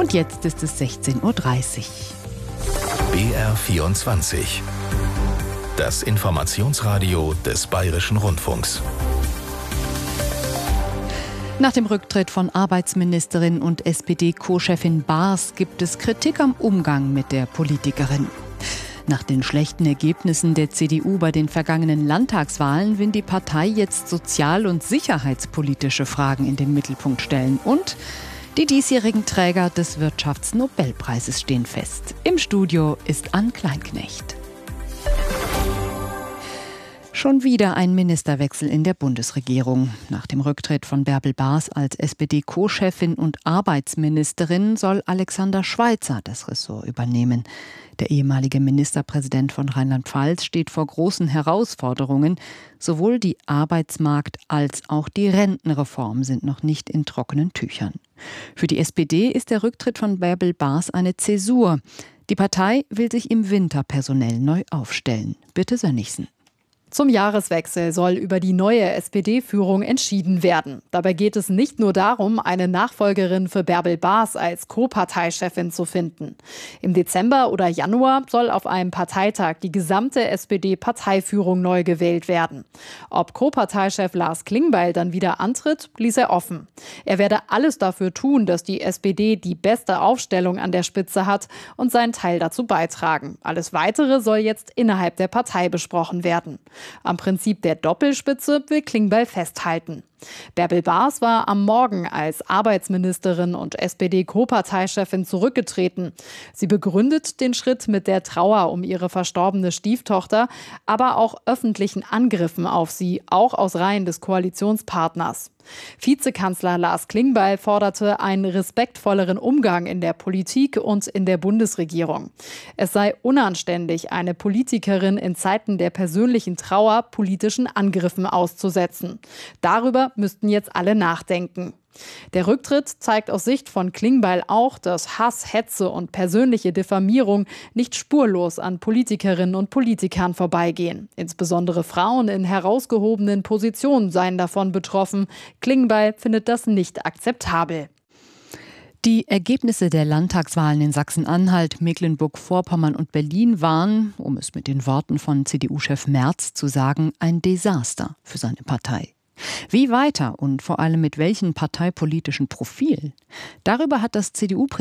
Und jetzt ist es 16:30 Uhr. BR24. Das Informationsradio des Bayerischen Rundfunks. Nach dem Rücktritt von Arbeitsministerin und SPD-Co-Chefin Baas gibt es Kritik am Umgang mit der Politikerin. Nach den schlechten Ergebnissen der CDU bei den vergangenen Landtagswahlen will die Partei jetzt sozial- und sicherheitspolitische Fragen in den Mittelpunkt stellen. Und die diesjährigen Träger des Wirtschaftsnobelpreises stehen fest. Im Studio ist Ann Kleinknecht. Schon wieder ein Ministerwechsel in der Bundesregierung. Nach dem Rücktritt von Bärbel Baas als SPD-Co-Chefin und Arbeitsministerin soll Alexander Schweitzer das Ressort übernehmen. Der ehemalige Ministerpräsident von Rheinland-Pfalz steht vor großen Herausforderungen. Sowohl die Arbeitsmarkt- als auch die Rentenreform sind noch nicht in trockenen Tüchern. Für die SPD ist der Rücktritt von Bärbel Baas eine Zäsur. Die Partei will sich im Winter personell neu aufstellen. Bitte Sönnigsen. Zum Jahreswechsel soll über die neue SPD-Führung entschieden werden. Dabei geht es nicht nur darum, eine Nachfolgerin für Bärbel Baas als Co-Parteichefin zu finden. Im Dezember oder Januar soll auf einem Parteitag die gesamte SPD-Parteiführung neu gewählt werden. Ob Co-Parteichef Lars Klingbeil dann wieder antritt, ließ er offen. Er werde alles dafür tun, dass die SPD die beste Aufstellung an der Spitze hat und seinen Teil dazu beitragen. Alles Weitere soll jetzt innerhalb der Partei besprochen werden. Am Prinzip der Doppelspitze will Klingbeil festhalten. Bärbel Baas war am Morgen als Arbeitsministerin und SPD-Co-Parteichefin zurückgetreten. Sie begründet den Schritt mit der Trauer um ihre verstorbene Stieftochter, aber auch öffentlichen Angriffen auf sie, auch aus Reihen des Koalitionspartners. Vizekanzler Lars Klingbeil forderte einen respektvolleren Umgang in der Politik und in der Bundesregierung. Es sei unanständig, eine Politikerin in Zeiten der persönlichen Trauer politischen Angriffen auszusetzen. Darüber müssten jetzt alle nachdenken. Der Rücktritt zeigt aus Sicht von Klingbeil auch, dass Hass, Hetze und persönliche Diffamierung nicht spurlos an Politikerinnen und Politikern vorbeigehen. Insbesondere Frauen in herausgehobenen Positionen seien davon betroffen. Klingbeil findet das nicht akzeptabel. Die Ergebnisse der Landtagswahlen in Sachsen-Anhalt, Mecklenburg-Vorpommern und Berlin waren, um es mit den Worten von CDU-Chef Merz zu sagen, ein Desaster für seine Partei. Wie weiter und vor allem mit welchem parteipolitischen Profil? Darüber hat das CDU